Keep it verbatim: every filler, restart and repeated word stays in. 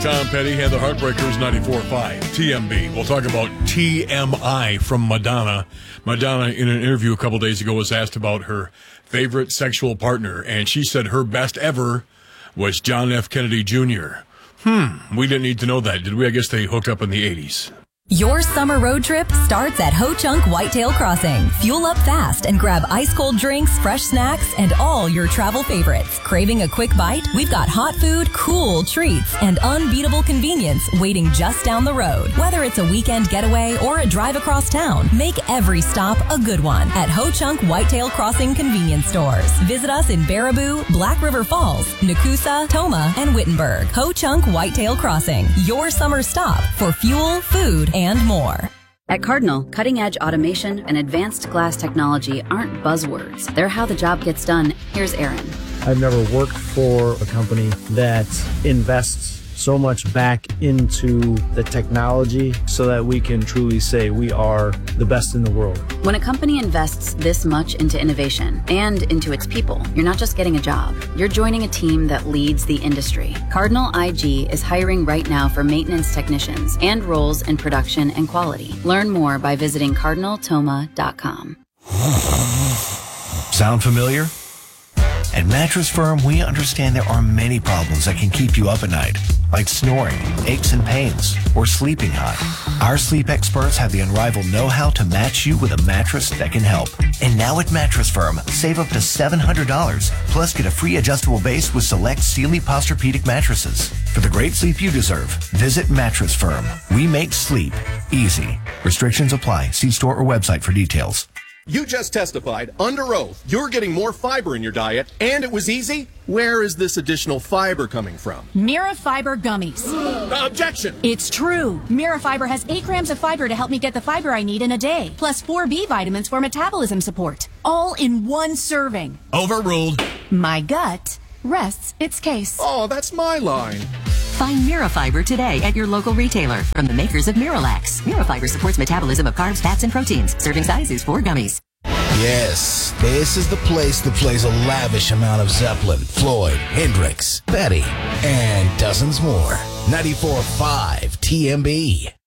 Tom Petty had the Heartbreakers, ninety-four point five T M B. We'll talk about T M I from Madonna. Madonna, in an interview a couple days ago, was asked about her favorite sexual partner, and she said her best ever was John F. Kennedy Junior Hmm, we didn't need to know that, did we? I guess they hooked up in the eighties. Your summer road trip starts at Ho Chunk Whitetail Crossing. Fuel up fast and grab ice-cold drinks, fresh snacks, and all your travel favorites. Craving a quick bite? We've got hot food, cool treats, and unbeatable convenience waiting just down the road. Whether it's a weekend getaway or a drive across town, make every stop a good one at Ho Chunk Whitetail Crossing convenience stores. Visit us in Baraboo, Black River Falls, Nakusa, Toma, and Wittenberg. Ho Chunk Whitetail Crossing, your summer stop for fuel, food, and more. At Cardinal, cutting-edge automation and advanced glass technology aren't buzzwords. They're how the job gets done. Here's Aaron. I've never worked for a company that invests so much back into the technology so that we can truly say we are the best in the world. When a company invests this much into innovation and into its people, you're not just getting a job. You're joining a team that leads the industry. Cardinal I G is hiring right now for maintenance technicians and roles in production and quality. Learn more by visiting cardinal toma dot com. Sound familiar? At Mattress Firm, we understand there are many problems that can keep you up at night, like snoring, aches and pains, or sleeping hot. Our sleep experts have the unrivaled know-how to match you with a mattress that can help. And now at Mattress Firm, save up to seven hundred dollars, plus get a free adjustable base with select Sealy Posturepedic mattresses. For the great sleep you deserve, visit Mattress Firm. We make sleep easy. Restrictions apply. See store or website for details. You just testified under oath you're getting more fiber in your diet, and it was easy? Where is this additional fiber coming from? Mirafiber gummies. Uh, objection! It's true. Mirafiber has eight grams of fiber to help me get the fiber I need in a day, plus four B vitamins for metabolism support, all in one serving. Overruled. My gut rests its case. Oh, that's my line. Find Mirafiber today at your local retailer from the makers of Miralax. Mirafiber supports metabolism of carbs, fats, and proteins. Serving size is four gummies. Yes, this is the place that plays a lavish amount of Zeppelin, Floyd, Hendrix, Betty, and dozens more. ninety-four point five T M B.